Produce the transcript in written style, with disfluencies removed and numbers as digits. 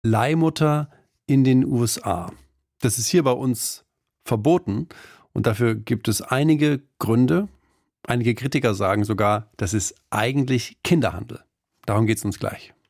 Leihmutter in den USA. Das ist hier bei uns verboten und dafür gibt es einige Gründe. Einige Kritiker sagen sogar, das ist eigentlich Kinderhandel. Darum geht es uns gleich.